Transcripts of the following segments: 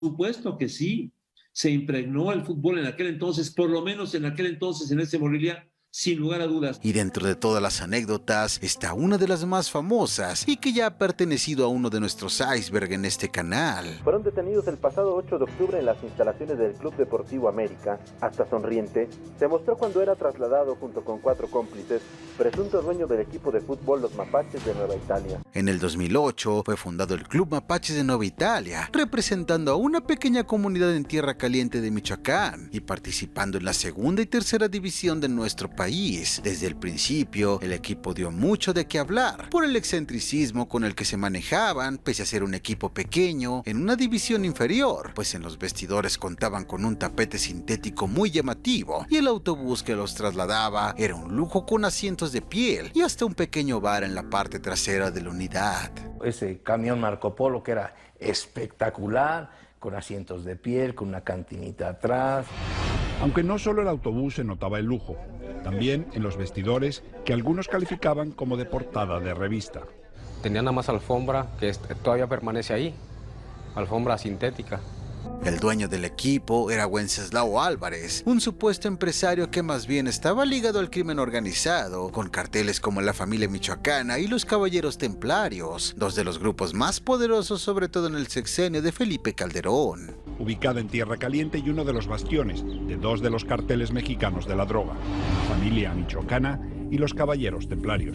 Supuesto que sí, se impregnó el fútbol en aquel entonces, por lo menos en aquel entonces, en ese Morelia, sin lugar a dudas. Y dentro de todas las anécdotas está una de las más famosas y que ya ha pertenecido a uno de nuestros iceberg en este canal. Fueron detenidos el pasado 8 de octubre en las instalaciones del Club Deportivo América. Hasta sonriente, se mostró cuando era trasladado junto con 4 cómplices, presunto dueño del equipo de fútbol Los Mapaches de Nueva Italia. En el 2008 fue fundado el Club Mapaches de Nueva Italia, representando a una pequeña comunidad en Tierra Caliente de Michoacán y participando en la segunda y tercera división de nuestro país. Desde el principio, el equipo dio mucho de qué hablar por el excentricismo con el que se manejaban, pese a ser un equipo pequeño en una división inferior, pues en los vestidores contaban con un tapete sintético muy llamativo y el autobús que los trasladaba era un lujo con asientos de piel y hasta un pequeño bar en la parte trasera de la unidad. Ese camión Marco Polo que era espectacular, con asientos de piel, con una cantinita atrás. Aunque no solo el autobús se notaba el lujo, también en los vestidores que algunos calificaban como de portada de revista. Tenía nada más alfombra, que todavía permanece ahí, alfombra sintética. El dueño del equipo era Wenceslao Álvarez, un supuesto empresario que más bien estaba ligado al crimen organizado, con carteles como la familia michoacana y los Caballeros Templarios, dos de los grupos más poderosos sobre todo en el sexenio de Felipe Calderón. Ubicada en Tierra Caliente y uno de los bastiones de dos de los carteles mexicanos de la droga, la familia michoacana y los Caballeros Templarios.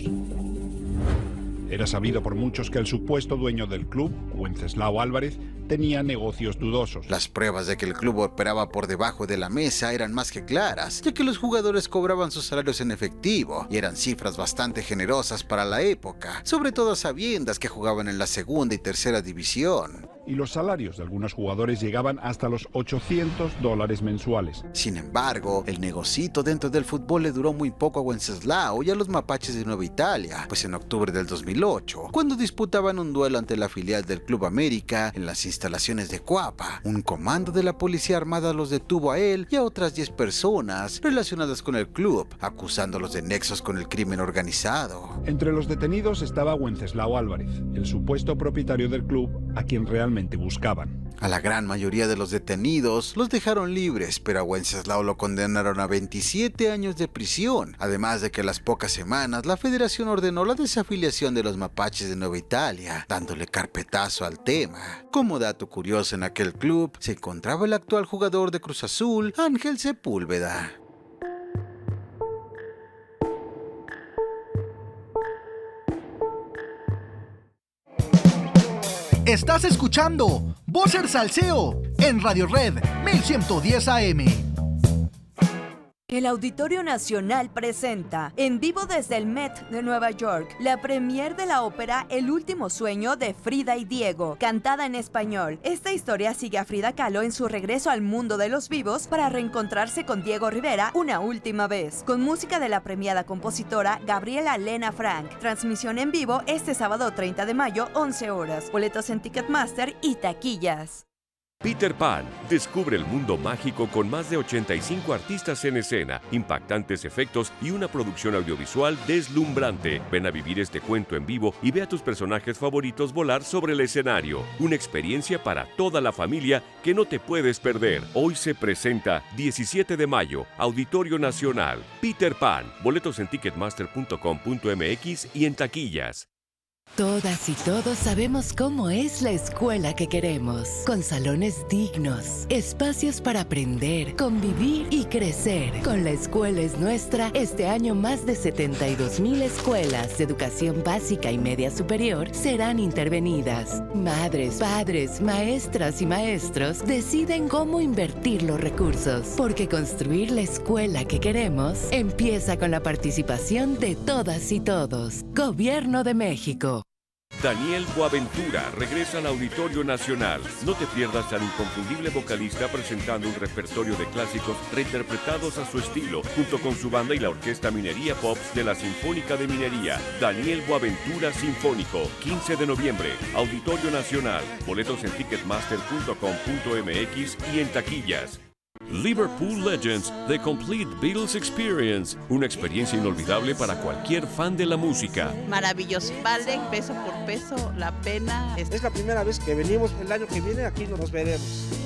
Era sabido por muchos que el supuesto dueño del club, Wenceslao Álvarez, tenía negocios dudosos. Las pruebas de que el club operaba por debajo de la mesa eran más que claras, ya que los jugadores cobraban sus salarios en efectivo y eran cifras bastante generosas para la época, sobre todo a sabiendas que jugaban en la segunda y tercera división. Y los salarios de algunos jugadores llegaban hasta los $800 mensuales. Sin embargo, el negocito dentro del fútbol le duró muy poco a Wenceslao y a los Mapaches de Nueva Italia, pues en octubre del 2008, cuando disputaban un duelo ante la filial del Club América en las instalaciones de Coapa, un comando de la policía armada los detuvo a él y a otras 10 personas relacionadas con el club, acusándolos de nexos con el crimen organizado. Entre los detenidos estaba Wenceslao Álvarez, el supuesto propietario del club a quien realmente buscaban. A la gran mayoría de los detenidos los dejaron libres, pero a Wenceslao lo condenaron a 27 años de prisión, además de que a las pocas semanas la federación ordenó la desafiliación de los Mapaches de Nueva Italia, dándole carpetazo al tema. Como dato curioso, en aquel club se encontraba el actual jugador de Cruz Azul, Ángel Sepúlveda. Estás escuchando Voces Salseo en Radio Red 1110 AM. El Auditorio Nacional presenta, en vivo desde el Met de Nueva York, la premier de la ópera El último sueño de Frida y Diego, cantada en español. Esta historia sigue a Frida Kahlo en su regreso al mundo de los vivos para reencontrarse con Diego Rivera una última vez, con música de la premiada compositora Gabriela Lena Frank. Transmisión en vivo este sábado 30 de mayo, 11 horas. Boletos en Ticketmaster y taquillas. Peter Pan descubre el mundo mágico con más de 85 artistas en escena, impactantes efectos y una producción audiovisual deslumbrante. Ven a vivir este cuento en vivo y ve a tus personajes favoritos volar sobre el escenario. Una experiencia para toda la familia que no te puedes perder. Hoy se presenta 17 de mayo, Auditorio Nacional. Peter Pan. Boletos en ticketmaster.com.mx y en taquillas. Todas y todos sabemos cómo es la escuela que queremos, con salones dignos, espacios para aprender, convivir y crecer. Con La Escuela es Nuestra, este año más de 72,000 escuelas de educación básica y media superior serán intervenidas. Madres, padres, maestras y maestros deciden cómo invertir los recursos, porque construir la escuela que queremos empieza con la participación de todas y todos. Gobierno de México. Daniel Boaventura regresa al Auditorio Nacional. No te pierdas al inconfundible vocalista presentando un repertorio de clásicos reinterpretados a su estilo, junto con su banda y la Orquesta Minería Pops de la Sinfónica de Minería. Daniel Boaventura Sinfónico, 15 de noviembre, Auditorio Nacional. Boletos en ticketmaster.com.mx y en taquillas. Liverpool Legends, The Complete Beatles Experience, una experiencia inolvidable para cualquier fan de la música. Maravilloso, vale peso por peso la pena. Es la primera vez que venimos, el año que viene aquí nos veremos.